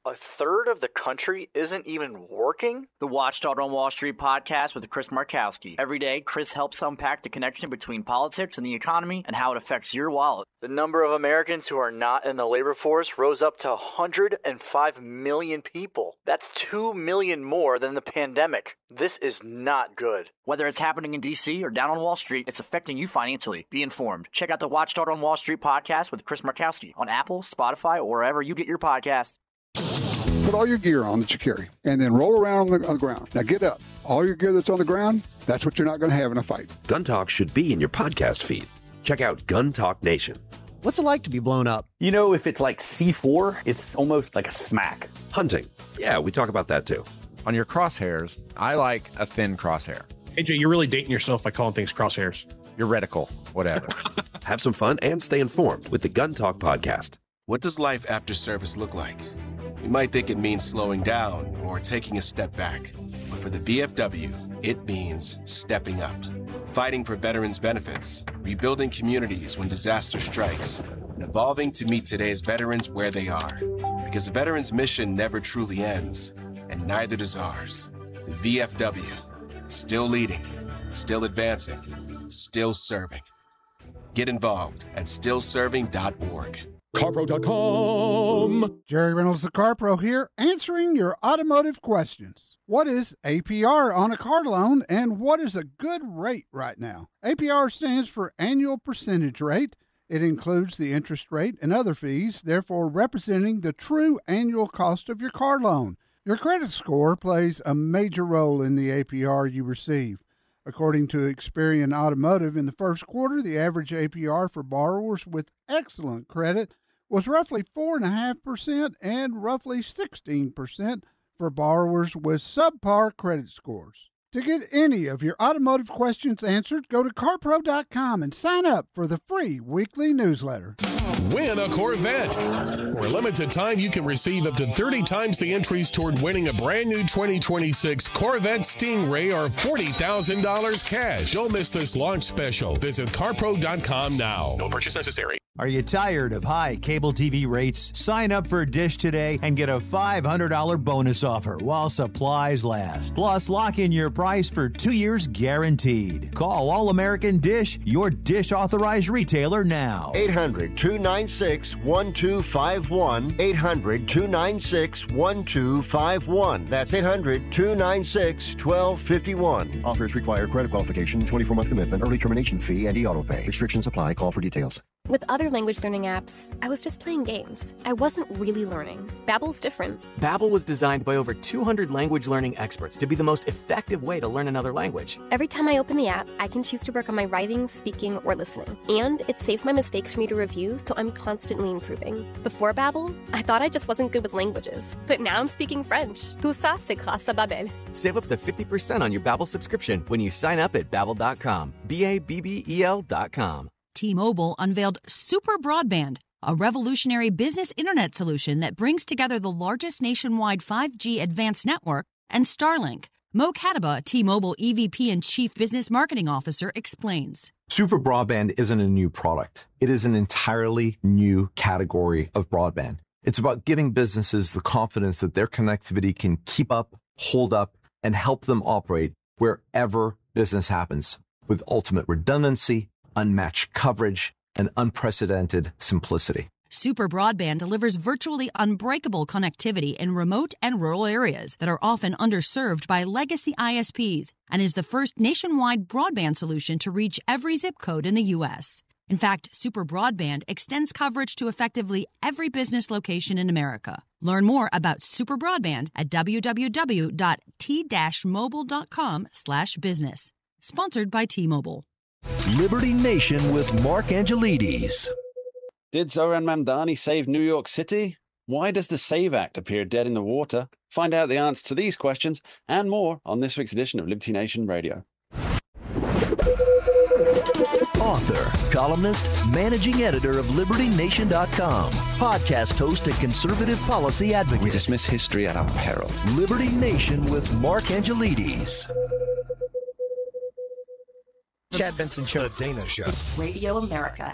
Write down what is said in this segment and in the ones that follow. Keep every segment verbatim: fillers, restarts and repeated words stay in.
A third of the country isn't even working? The Watchdog on Wall Street podcast with Chris Markowski. Every day, Chris helps unpack the connection between politics and the economy and how it affects your wallet. The number of Americans who are not in the labor force rose up to one hundred five million people. That's two million more than the pandemic. This is not good. Whether it's happening in D C or down on Wall Street, it's affecting you financially. Be informed. Check out the Watchdog on Wall Street podcast with Chris Markowski on Apple, Spotify, or wherever you get your podcast. Put all your gear on that you carry, and then roll around on the, on the ground. Now get up. All your gear that's on the ground, that's what you're not going to have in a fight. Gun Talk should be in your podcast feed. Check out Gun Talk Nation. What's it like to be blown up? You know, if it's like C four, it's almost like a smack. Hunting. Yeah, we talk about that too. On your crosshairs, I like a thin crosshair. A J, you're really dating yourself by calling things crosshairs. Your reticle, whatever. Have some fun and stay informed with the Gun Talk podcast. What does life after service look like? You might think it means slowing down or taking a step back. But for the V F W, it means stepping up. Fighting for veterans' benefits, rebuilding communities when disaster strikes, and evolving to meet today's veterans where they are. Because a veteran's mission never truly ends, and neither does ours. The V F W, still leading, still advancing, still serving. Get involved at still serving dot org. CarPro dot com. Jerry Reynolds, the CarPro here, answering your automotive questions. What is A P R on a car loan, and what is a good rate right now? A P R stands for annual percentage rate. It includes the interest rate and other fees, therefore representing the true annual cost of your car loan. Your credit score plays a major role in the A P R you receive. According to Experian Automotive, in the first quarter, the average A P R for borrowers with excellent credit was roughly four point five percent and roughly sixteen percent for borrowers with subpar credit scores. To get any of your automotive questions answered, go to car pro dot com and sign up for the free weekly newsletter. Win a Corvette. For a limited time, you can receive up to thirty times the entries toward winning a brand new twenty twenty-six Corvette Stingray or forty thousand dollars cash. Don't miss this launch special. Visit car pro dot com now. No purchase necessary. Are you tired of high cable T V rates? Sign up for Dish today and get a five hundred dollars bonus offer while supplies last. Plus, lock in your price for two years guaranteed. Call All American Dish, your Dish authorized retailer now. eight hundred, two nine six, one two five one. eight hundred, two nine six, one two five one. That's eight hundred, two nine six, one two five one. Offers require credit qualification, twenty-four month commitment, early termination fee, and e-auto pay. Restrictions apply. Call for details. With other language learning apps, I was just playing games. I wasn't really learning. Babbel's different. Babbel was designed by over two hundred language learning experts to be the most effective way to learn another language. Every time I open the app, I can choose to work on my writing, speaking, or listening. And it saves my mistakes for me to review, so I'm constantly improving. Before Babbel, I thought I just wasn't good with languages. But now I'm speaking French. Tout ça, c'est grâce à Babbel. Save up to fifty percent on your Babbel subscription when you sign up at babbel dot com. B A B B E L dot com. T-Mobile unveiled Super Broadband, a revolutionary business internet solution that brings together the largest nationwide five G advanced network and Starlink. Mo Kataba, T-Mobile E V P and Chief Business Marketing Officer, explains. Super Broadband isn't a new product. It is an entirely new category of broadband. It's about giving businesses the confidence that their connectivity can keep up, hold up, and help them operate wherever business happens with ultimate redundancy, unmatched coverage, and unprecedented simplicity. Super Broadband delivers virtually unbreakable connectivity in remote and rural areas that are often underserved by legacy I S Ps and is the first nationwide broadband solution to reach every zip code in the U S. In fact, Super Broadband extends coverage to effectively every business location in America. Learn more about Super Broadband at w w w dot t mobile dot com slash business. Sponsored by T-Mobile. Liberty Nation with Mark Angelides. Did Zoran Mamdani save New York City? Why does the SAVE Act appear dead in the water? Find out the answer to these questions and more on this week's edition of Liberty Nation Radio. Author, columnist, managing editor of Liberty Nation dot com, podcast host and conservative policy advocate. We dismiss history at our peril. Liberty Nation with Mark Angelides. Chad Benson Show. The Dana Show. Radio America.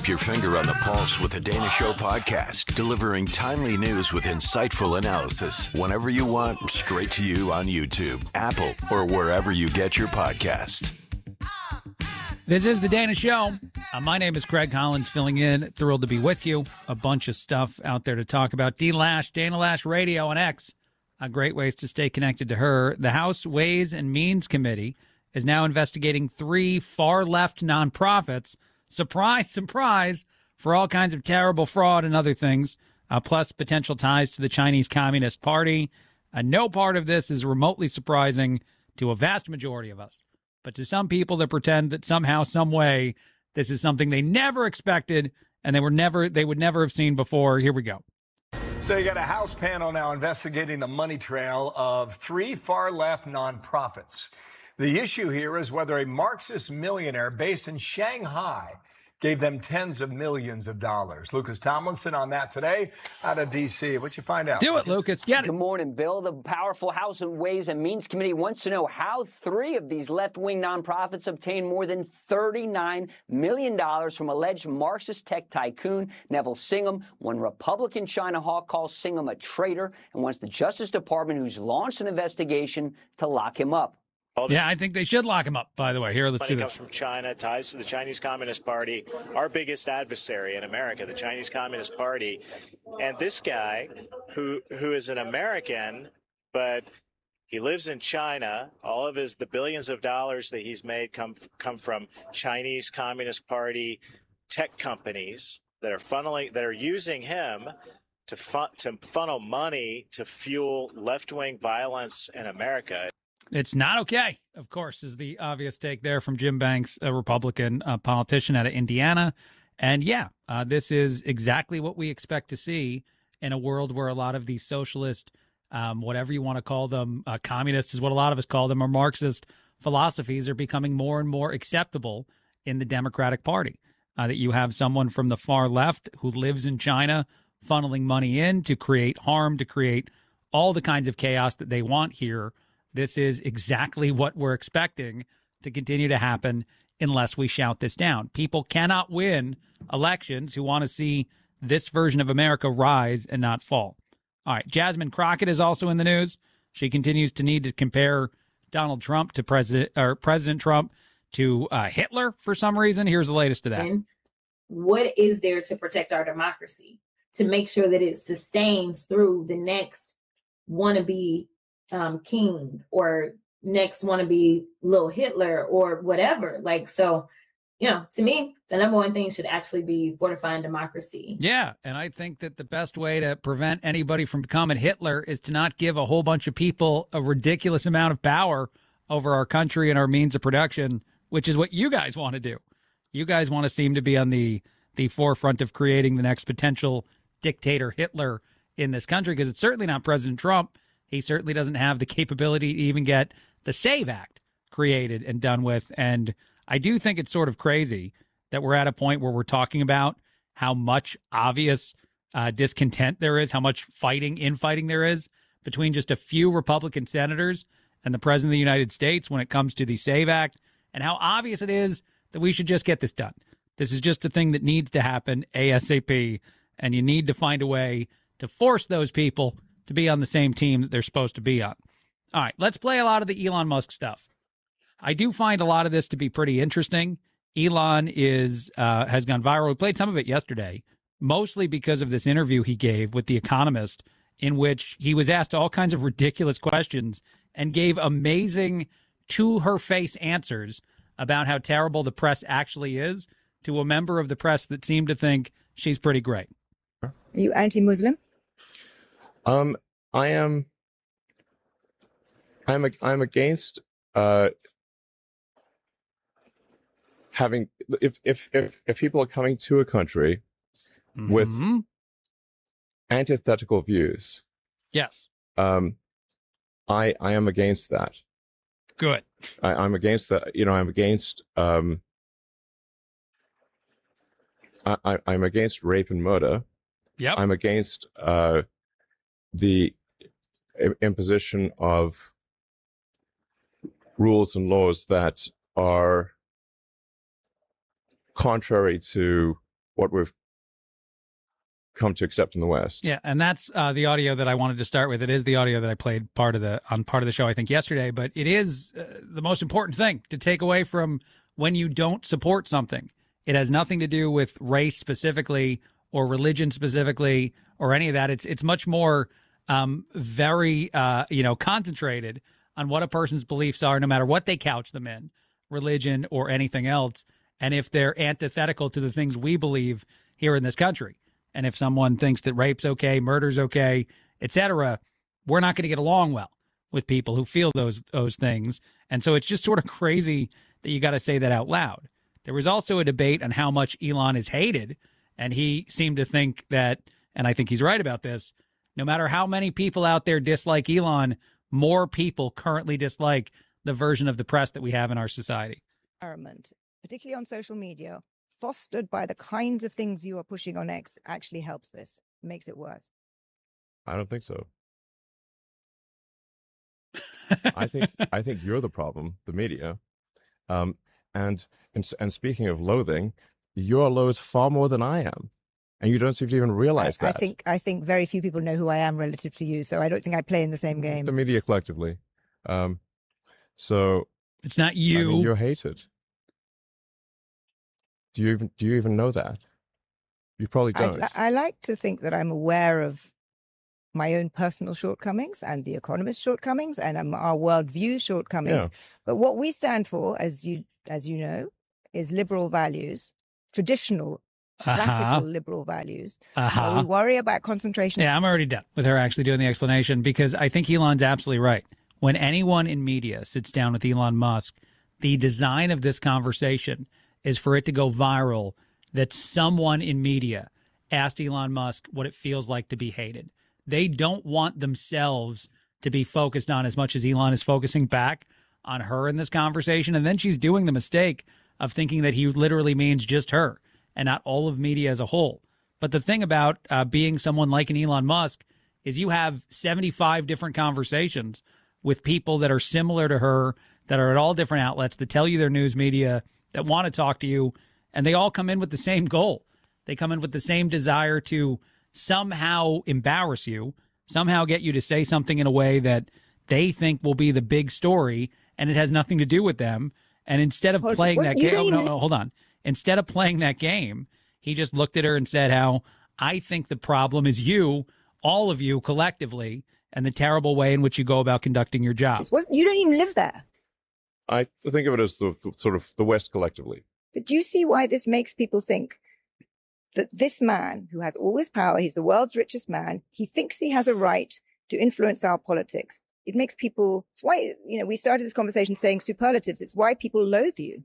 Keep your finger on the pulse with the Dana Show podcast, delivering timely news with insightful analysis whenever you want, straight to you on YouTube, Apple, or wherever you get your podcasts. This is the Dana Show. Uh, my name is Craig Collins, filling in. Thrilled to be with you. A bunch of stuff out there to talk about. D Lash, Dana Lash Radio on X. Uh, great ways to stay connected to her. The House Ways and Means Committee is now investigating three far-left nonprofits. Surprise, surprise, for all kinds of terrible fraud and other things, uh, plus potential ties to the Chinese Communist Party. Uh, no part of this is remotely surprising to a vast majority of us. But to some people that pretend that somehow, some way, this is something they never expected and they were never, they would never have seen before. Here we go. So you got a House panel now investigating the money trail of three far-left nonprofits. The issue here is whether a Marxist millionaire based in Shanghai gave them tens of millions of dollars. Lucas Tomlinson on that today out of D C. What'd you find out? Do it, Lucas. Get it. Good morning, Bill. The powerful House and Ways and Means Committee wants to know how three of these left-wing nonprofits obtained more than thirty-nine million dollars from alleged Marxist tech tycoon Neville Singham. One Republican China hawk calls Singham a traitor and wants the Justice Department, who's launched an investigation, to lock him up. Yeah, I think they should lock him up, by the way. Here, let's Money do comes this. from China, ties to the Chinese Communist Party, our biggest adversary in America, the Chinese Communist Party. And this guy, who who is an American, but he lives in China, all of his the billions of dollars that he's made come come from Chinese Communist Party tech companies that are funneling, that are using him to fun, to funnel money to fuel left-wing violence in America. It's not okay, of course, is the obvious take there from Jim Banks, a Republican uh, politician out of Indiana. And yeah, uh, this is exactly what we expect to see in a world where a lot of these socialist, um, whatever you want to call them, uh, communists is what a lot of us call them, or Marxist philosophies are becoming more and more acceptable in the Democratic Party. Uh, that you have someone from the far left who lives in China funneling money in to create harm, to create all the kinds of chaos that they want here. This is exactly what we're expecting to continue to happen unless we shout this down. People cannot win elections who want to see this version of America rise and not fall. All right, Jasmine Crockett is also in the news. She continues to need to compare Donald Trump to President or President Trump to uh, Hitler for some reason. Here's the latest to that. What is there to protect our democracy, to make sure that it sustains through the next wannabe um, king or next wannabe little Hitler or whatever? Like, so, you know, to me, the number one thing should actually be fortifying democracy. Yeah, and I think that the best way to prevent anybody from becoming Hitler is to not give a whole bunch of people a ridiculous amount of power over our country and our means of production, which is what you guys want to do. You guys want to seem to be on the, the forefront of creating the next potential dictator Hitler in this country, because it's certainly not President Trump. He certainly doesn't have the capability to even get the SAVE Act created and done with. And I do think it's sort of crazy that we're at a point where we're talking about how much obvious uh, discontent there is, how much fighting, infighting there is between just a few Republican senators and the President of the United States when it comes to the SAVE Act, and how obvious it is that we should just get this done. This is just a thing that needs to happen ASAP, and you need to find a way to force those people to be on the same team that they're supposed to be on. All right, let's play a lot of the Elon Musk stuff. I do find a lot of this to be pretty interesting. Elon is uh, has gone viral. We played some of it yesterday, mostly because of this interview he gave with The Economist, in which he was asked all kinds of ridiculous questions and gave amazing to-her-face answers about how terrible the press actually is to a member of the press that seemed to think she's pretty great. Are you anti-Muslim? Um, I am. I'm. A, I'm against uh, having. If if if if people are coming to a country mm-hmm. with antithetical views, yes. Um, I I am against that. Good. I, I'm against that. You know, I'm against. Um, I, I I'm against rape and murder. Yep. I'm against uh, the imposition of rules and laws that are contrary to what we've come to accept in the West. Yeah, and that's uh, the audio that I wanted to start with. It is the audio that I played part of the on part of the show, I think, yesterday. But it is uh, the most important thing to take away from when you don't support something. It has nothing to do with race specifically or religion specifically or any of that. It's it's much more um, very uh, you know concentrated on what a person's beliefs are, no matter what they couch them in, religion or anything else, and if they're antithetical to the things we believe here in this country. And if someone thinks that rape's okay, murder's okay, et cetera, we're not going to get along well with people who feel those those things. And so it's just sort of crazy that you got to say that out loud. There was also a debate on how much Elon is hated, and he seemed to think that, and I think he's right about this, no matter how many people out there dislike Elon, more people currently dislike the version of the press that we have in our society. Environment, particularly on social media, fostered by the kinds of things you are pushing on X, actually helps this, makes it worse. I don't think so. I think I think you're the problem, the media. Um, and, and and speaking of loathing, you're loathed far more than I am, and you don't seem to even realize I, that. I think I think very few people know who I am relative to you, so I don't think I play in the same game. The media collectively. Um, so it's not you. I mean, you're hated. Do you even do you even know that? You probably don't. I, I like to think that I'm aware of my own personal shortcomings and the Economist's shortcomings and um, our worldview's shortcomings. Yeah. But what we stand for, as you as you know, is liberal values, traditional, Uh-huh. classical liberal values. Uh-huh. Uh, we worry about concentration. Yeah, I'm already done with her actually doing the explanation because I think Elon's absolutely right. When anyone in media sits down with Elon Musk, the design of this conversation is for it to go viral that someone in media asked Elon Musk what it feels like to be hated. They don't want themselves to be focused on as much as Elon is focusing back on her in this conversation. And then she's doing the mistake of thinking that he literally means just her and not all of media as a whole. But the thing about uh, being someone like an Elon Musk is you have seventy-five different conversations with people that are similar to her, that are at all different outlets, that tell you their news media, that want to talk to you, and they all come in with the same goal. They come in with the same desire to somehow embarrass you, somehow get you to say something in a way that they think will be the big story, and it has nothing to do with them. And instead of Well, playing just- that you game, don't oh, no, even- no, hold on. Instead of playing that game, he just looked at her and said how, I think the problem is you, all of you collectively, and the terrible way in which you go about conducting your job. You don't even live there. I think of it as the, the sort of the West collectively. But do you see why this makes people think that this man who has all this power, he's the world's richest man, he thinks he has a right to influence our politics? It makes people, it's why, you know, we started this conversation saying superlatives. It's why people loathe you.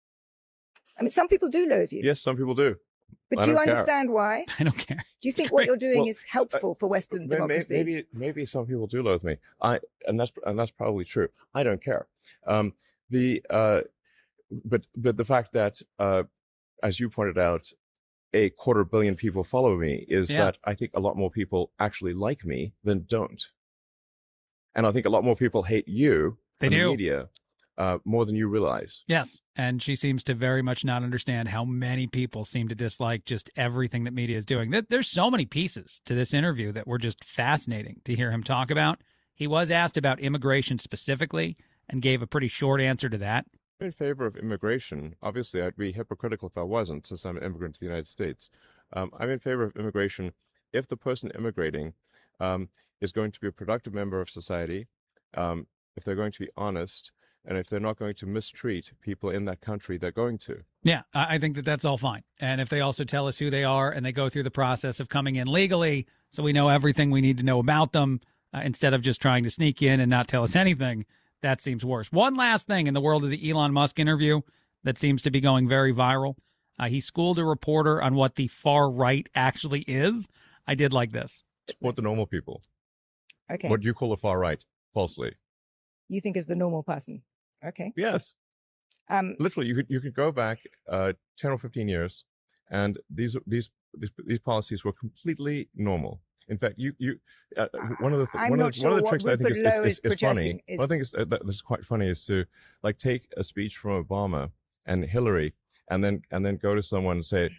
I mean, some people do loathe you. Yes, some people do. But I do you don't care. understand why? I don't care. Do you think what you're doing Well, is helpful for Western May- may- democracy? Maybe, maybe some people do loathe me. I and that's and that's probably true. I don't care. Um, the uh, but but the fact that uh, as you pointed out, a quarter billion people follow me is Yeah. that I think a lot more people actually like me than don't, and I think a lot more people hate you They and the do. media uh, more than you realize. Yes, and she seems to very much not understand how many people seem to dislike just everything that media is doing. There- There's so many pieces to this interview that were just fascinating to hear him talk about. He was asked about immigration specifically and gave a pretty short answer to that. I'm in favor of immigration. Obviously, I'd be hypocritical if I wasn't, since I'm an immigrant to the United States. Um, I'm in favor of immigration if the person immigrating um, is going to be a productive member of society, um, if they're going to be honest, and if they're not going to mistreat people in that country they're going to. Yeah, I I think that that's all fine. And if they also tell us who they are and they go through the process of coming in legally so we know everything we need to know about them uh, instead of just trying to sneak in and not tell us anything, that seems worse. One last thing in the world of the Elon Musk interview that seems to be going very viral. Uh, he schooled a reporter on what the far right actually is. I did like this. What the normal people. Okay. What you call the far right, falsely. You think is the normal person. Okay. Yes. Um, Literally, you could you could go back uh, ten or fifteen years, and these these these, these policies were completely normal. In fact, you you uh, one of the th- I'm one not of the, sure one of the what tricks that I think Rupert is, is, Lowe is, is is funny. projecting is- One thing is, uh, that- that's quite funny is to like take a speech from Obama and Hillary, and then and then go to someone and say,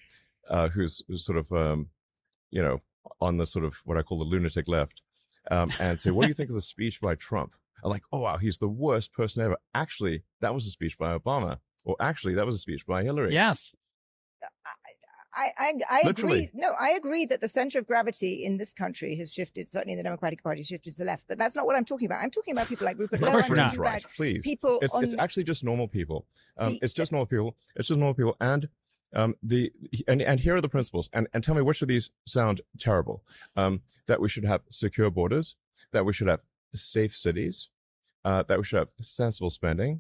uh, who's, who's sort of, um, you know, on the sort of what I call the lunatic left, um, and say, what do you think of the speech by Trump? I'm like, oh, wow, he's the worst person ever. Actually, that was a speech by Obama. Or actually, that was a speech by Hillary. Yes. I, I, I Literally. agree. No, I agree that the center of gravity in this country has shifted. Certainly, the Democratic Party shifted to the left. But that's not what I'm talking about. I'm talking about people like Rupert Of Lowe. course I'm we're not. talking Right. about Please. people It's, on it's actually just normal people. Um, the, it's just normal people. It's just normal people. And um, the and, and here are the principles. And, and tell me which of these sound terrible. Um, that we should have secure borders. That we should have safe cities. Uh, that we should have sensible spending.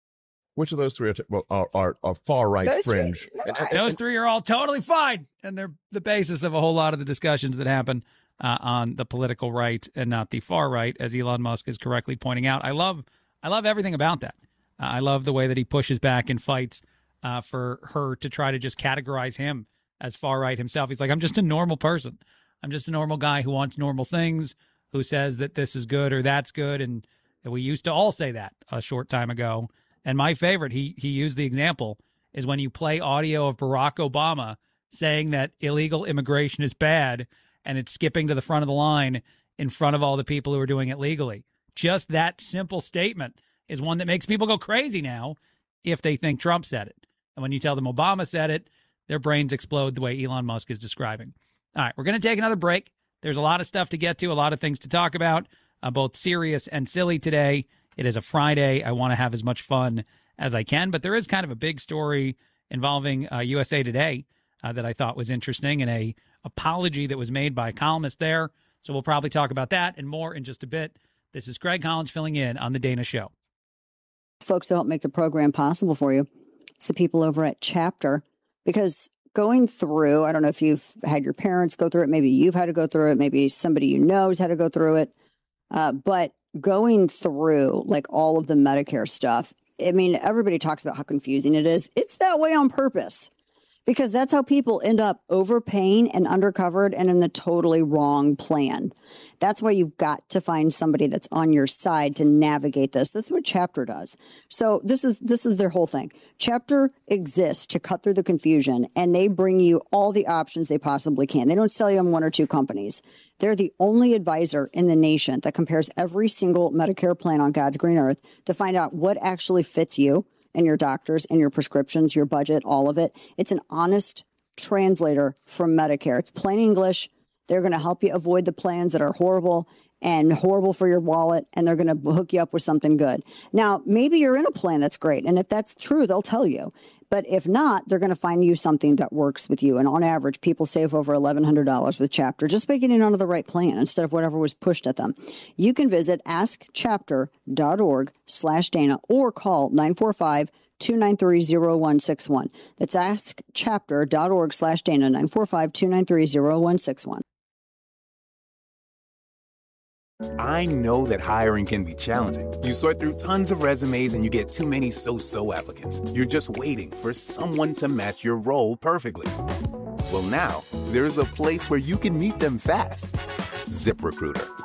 Which of those three are, t- well, are, are, are far right Those fringe? Three, and, and, those and, three are all totally fine, and they're the basis of a whole lot of the discussions that happen uh, on the political right and not the far right, as Elon Musk is correctly pointing out. I love, I love everything about that. Uh, I love the way that he pushes back and fights uh, for her to try to just categorize him as far right himself. He's like, I'm just a normal person. I'm just a normal guy who wants normal things, who says that this is good or that's good, and we used to all say that a short time ago. And my favorite, he he used the example, is when you play audio of Barack Obama saying that illegal immigration is bad and it's skipping to the front of the line in front of all the people who are doing it legally. Just that simple statement is one that makes people go crazy now if they think Trump said it. And when you tell them Obama said it, their brains explode the way Elon Musk is describing. All right, we're going to take another break. There's a lot of stuff to get to, a lot of things to talk about, uh, both serious and silly today. It is a Friday. I want to have as much fun as I can, but there is kind of a big story involving uh, U S A Today uh, that I thought was interesting, and a apology that was made by a columnist there. So we'll probably talk about that and more in just a bit. This is Craig Collins filling in on The Dana Show. Folks who help make the program possible for you, it's the people over at Chapter, because going through, I don't know if you've had your parents go through it, maybe you've had to go through it, maybe somebody you know has had to go through it, uh, but going through like all of the Medicare stuff, I mean, everybody talks about how confusing it is. It's that way on purpose, because that's how people end up overpaying and undercovered and in the totally wrong plan. That's why you've got to find somebody that's on your side to navigate this. That's what Chapter does. So this is this is their whole thing. Chapter exists to cut through the confusion, and they bring you all the options they possibly can. They don't sell you on one or two companies. They're the only advisor in the nation that compares every single Medicare plan on God's green earth to find out what actually fits you and your doctors and your prescriptions, your budget, all of it. It's an honest translator from Medicare. It's plain English. They're going to help you avoid the plans that are horrible and horrible for your wallet, and they're going to hook you up with something good. Now, maybe you're in a plan that's great, and if that's true, they'll tell you. But if not, they're going to find you something that works with you. And on average, people save over eleven hundred dollars with Chapter just by getting onto the right plan instead of whatever was pushed at them. You can visit askchapter.org slash Dana or call nine four five, two nine three, zero one six one. That's askchapter.org slash Dana, nine four five, two nine three, zero one six one. I know that hiring can be challenging. You sort through tons of resumes and you get too many so-so applicants. You're just waiting for someone to match your role perfectly. Well, now, there's a place where you can meet them fast. ZipRecruiter.